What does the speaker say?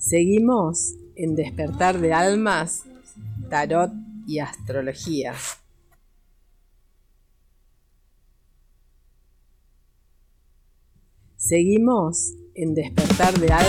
Seguimos en Despertar de Almas, Tarot y Astrología. Seguimos en Despertar de Almas.